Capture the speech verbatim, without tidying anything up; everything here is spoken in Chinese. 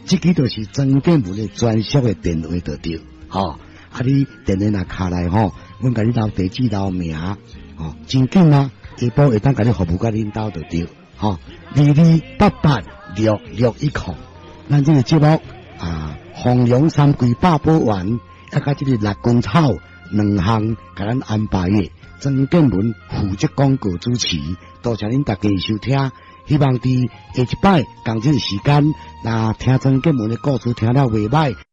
这个就是曾建文的专属的电话就对，吼、哦，啊你电话若卡来吼，阮甲你留地址留名，吼、哦，真紧啊，下晡会当甲你服务甲恁兜就对，吼、哦，二二八八六六一空，咱这个节目啊，弘扬三桂八宝丸，啊甲这个六公草两项甲咱安排的，曾建文负责广告主持，多谢恁大家收听。希望伫下一摆同这个时间，那听曾建文的故事听了袂歹。